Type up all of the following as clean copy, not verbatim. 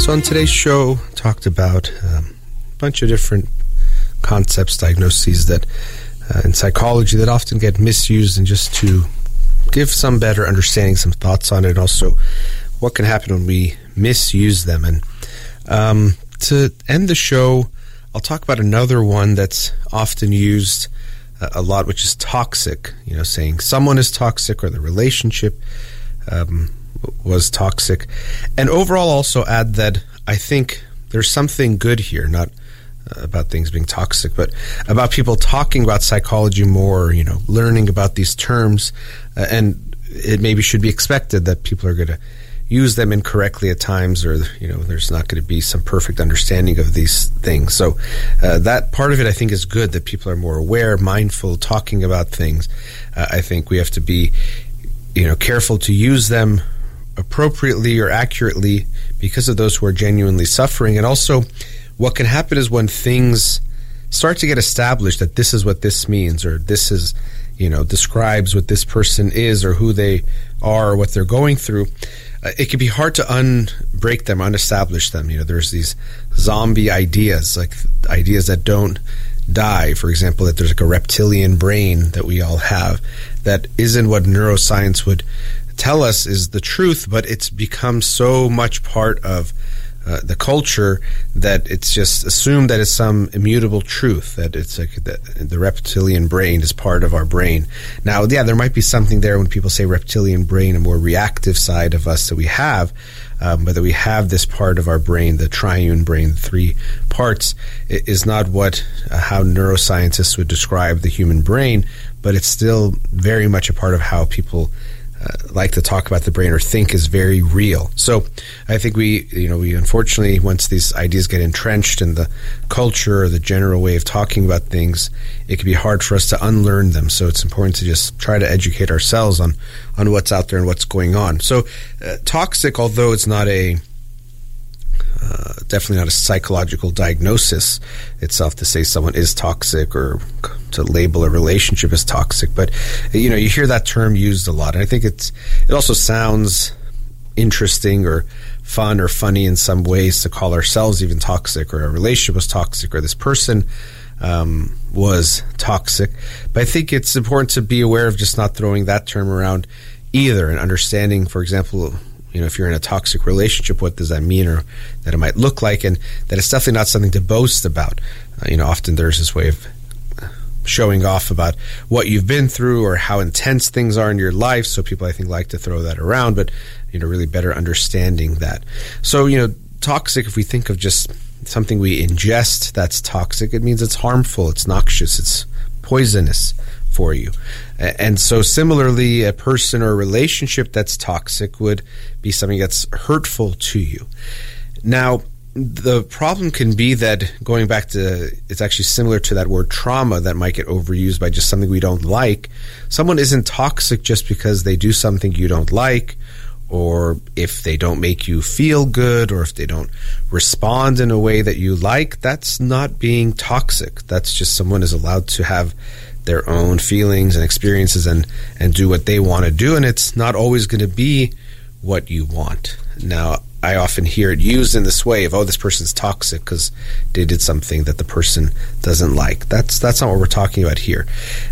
So on today's show, talked about a bunch of different concepts, diagnoses that in psychology that often get misused, and just to give some better understanding, some thoughts on it, and also what can happen when we misuse them. And to end the show, I'll talk about another one that's often used a lot, which is toxic. You know, saying someone is toxic or the relationship was toxic. And overall also add that I think there's something good here, not about things being toxic, but about people talking about psychology more, you know, learning about these terms, and it maybe should be expected that people are going to use them incorrectly at times, or, you know, there's not going to be some perfect understanding of these things. So that part of it I think is good, that people are more aware, mindful, talking about things. I think we have to be, you know, careful to use them appropriately or accurately because of those who are genuinely suffering. And also what can happen is when things start to get established that this is what this means, or this is, you know, describes what this person is or who they are or what they're going through, it can be hard to unbreak them, unestablish them. You know, there's these zombie ideas, like ideas that don't die. For example, that there's like a reptilian brain that we all have that isn't what neuroscience would tell us is the truth, but it's become so much part of the culture that it's just assumed that it's some immutable truth, that it's like the reptilian brain is part of our brain. Now, yeah, there might be something there when people say reptilian brain, a more reactive side of us that we have, but that we have this part of our brain, the triune brain, the three parts, is not what how neuroscientists would describe the human brain, but it's still very much a part of how people like to talk about the brain or think is very real. So I think we unfortunately, once these ideas get entrenched in the culture or the general way of talking about things, it can be hard for us to unlearn them. So it's important to just try to educate ourselves on what's out there and what's going on. So toxic, although it's not definitely not a psychological diagnosis itself to say someone is toxic or to label a relationship as toxic, but you know, you hear that term used a lot, and I think it also sounds interesting or fun or funny in some ways to call ourselves even toxic, or a relationship was toxic, or this person was toxic. But I think it's important to be aware of just not throwing that term around either, and understanding, for example, you know, if you're in a toxic relationship, what does that mean, or that it might look like, and that it's definitely not something to boast about. You know, often there's this way of showing off about what you've been through or how intense things are in your life. So people, I think, like to throw that around, but, you know, really better understanding that. So, you know, toxic, if we think of just something we ingest that's toxic, it means it's harmful, it's noxious, it's poisonous for you. And so similarly, a person or a relationship that's toxic would be something that's hurtful to you. Now, the problem can be that, going back to, it's actually similar to that word trauma that might get overused by just something we don't like. Someone isn't toxic just because they do something you don't like, or if they don't make you feel good, or if they don't respond in a way that you like. That's not being toxic. That's just someone is allowed to have their own feelings and experiences and do what they want to do, and it's not always going to be what you want. Now, I often hear it used in this way of, oh, this person's toxic because they did something that the person doesn't like. That's not what we're talking about here.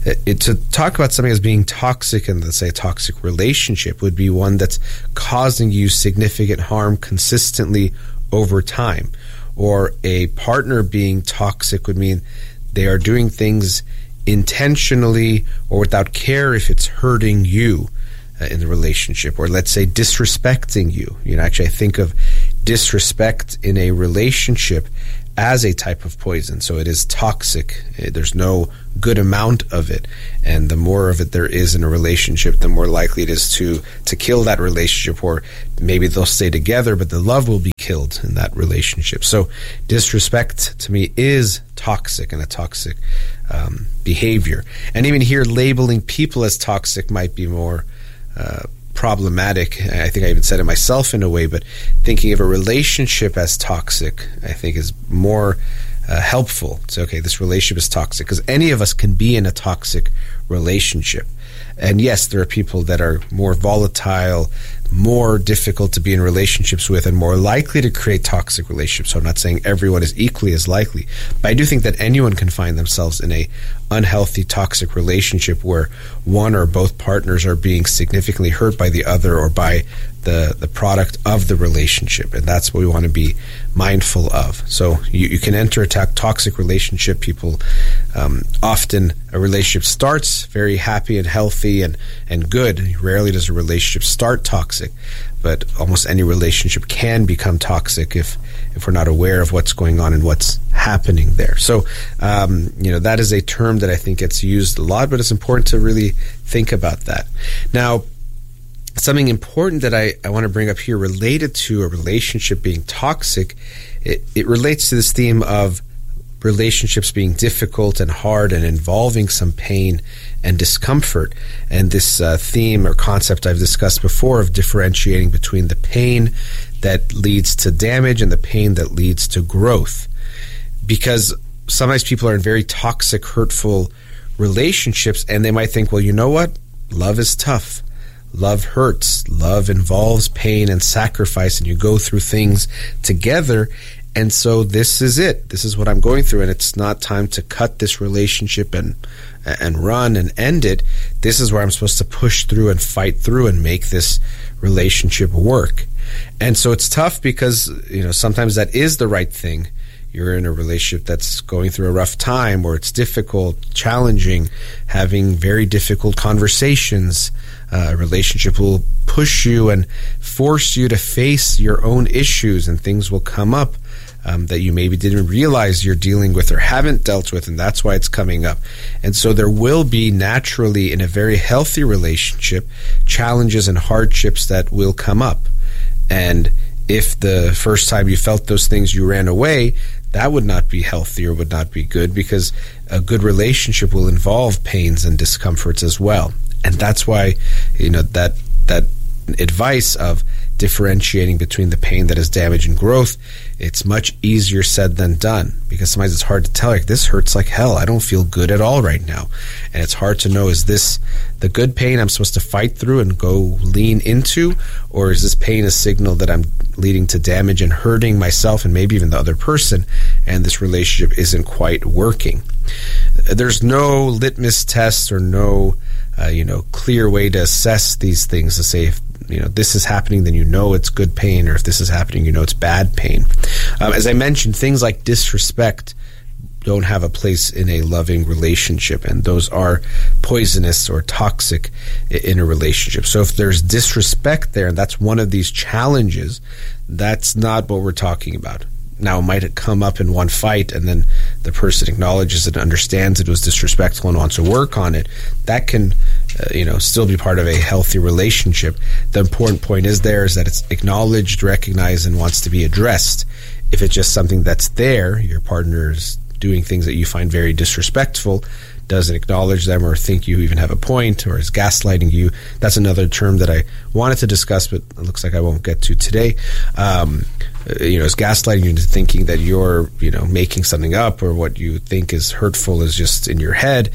To talk about something as being toxic, and let's say a toxic relationship, would be one that's causing you significant harm consistently over time. Or a partner being toxic would mean they are doing things intentionally or without care if it's hurting you in the relationship, or let's say disrespecting you. You know, actually I think of disrespect in a relationship as a type of poison. So it is toxic. There's no good amount of it, and the more of it there is in a relationship, the more likely it is to kill that relationship, or maybe they'll stay together but the love will be killed in that relationship. So disrespect to me is toxic, and a toxic behavior. And even here, labeling people as toxic might be more problematic. I think I even said it myself in a way, but thinking of a relationship as toxic, I think, is more helpful. So, okay, this relationship is toxic, because any of us can be in a toxic relationship. And yes, there are people that are more volatile, more difficult to be in relationships with and more likely to create toxic relationships. So I'm not saying everyone is equally as likely, but I do think that anyone can find themselves in a unhealthy, toxic relationship where one or both partners are being significantly hurt by the other or by the product of the relationship. And that's what we want to be mindful of. So you can enter a toxic relationship. People, often a relationship starts very happy and healthy and good. Rarely does a relationship start toxic, but almost any relationship can become toxic if we're not aware of what's going on and what's happening there. So, that is a term that I think gets used a lot, but it's important to really think about that. Now, something important that I want to bring up here related to a relationship being toxic, it relates to this theme of relationships being difficult and hard and involving some pain and discomfort. And this theme or concept I've discussed before of differentiating between the pain that leads to damage and the pain that leads to growth. Because sometimes people are in very toxic, hurtful relationships, and they might think, well, you know what? Love is tough. Love hurts. Love involves pain and sacrifice, and you go through things together. And so this is it. This is what I'm going through, and it's not time to cut this relationship and run and end it. This is where I'm supposed to push through and fight through and make this relationship work. And so it's tough because, sometimes that is the right thing. You're in a relationship that's going through a rough time, or it's difficult, challenging, having very difficult conversations. A relationship will push you and force you to face your own issues, and things will come up that you maybe didn't realize you're dealing with or haven't dealt with, and that's why it's coming up. And so there will be naturally, in a very healthy relationship, challenges and hardships that will come up. And if the first time you felt those things you ran away, that would not be healthy or would not be good, because a good relationship will involve pains and discomforts as well. And that's why, that advice of differentiating between the pain that is damage and growth, it's much easier said than done, because sometimes it's hard to tell, like, this hurts like hell. I don't feel good at all right now. And it's hard to know, is this the good pain I'm supposed to fight through and go lean into, or is this pain a signal that I'm leading to damage and hurting myself and maybe even the other person, and this relationship isn't quite working? There's no litmus test or no clear way to assess these things, to say if this is happening, then it's good pain, or if this is happening, it's bad pain. As I mentioned, things like disrespect don't have a place in a loving relationship, and those are poisonous or toxic in a relationship. So if there's disrespect there, and that's one of these challenges, that's not what we're talking about. Now, it might come up in one fight, and then the person acknowledges and understands it was disrespectful and wants to work on it. That can, still be part of a healthy relationship. The important point is that it's acknowledged, recognized, and wants to be addressed. If it's just something that's there, your partner is doing things that you find very disrespectful, doesn't acknowledge them or think you even have a point, or is gaslighting you. That's another term that I wanted to discuss, but it looks like I won't get to today. Is gaslighting you into thinking that you're, making something up, or what you think is hurtful is just in your head.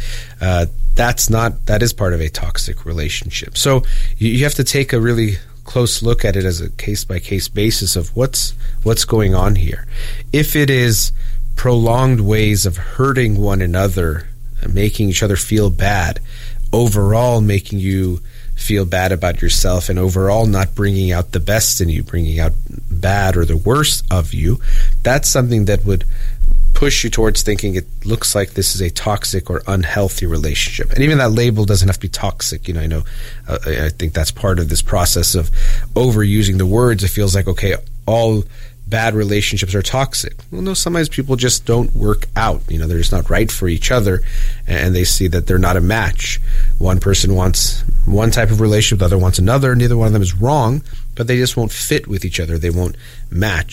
That is part of a toxic relationship. So you have to take a really close look at it as a case-by-case basis of what's going on here. If it is prolonged ways of hurting one another, making each other feel bad, overall making you feel bad about yourself, and overall not bringing out the best in you, bringing out bad or the worst of you, that's something that would push you towards thinking it looks like this is a toxic or unhealthy relationship. And even that label doesn't have to be toxic. I think that's part of this process of overusing the words. It feels like, okay, all bad relationships are toxic. Well, no, sometimes people just don't work out. They're just not right for each other, and they see that they're not a match. One person wants one type of relationship, the other wants another. Neither one of them is wrong, but they just won't fit with each other. They won't match.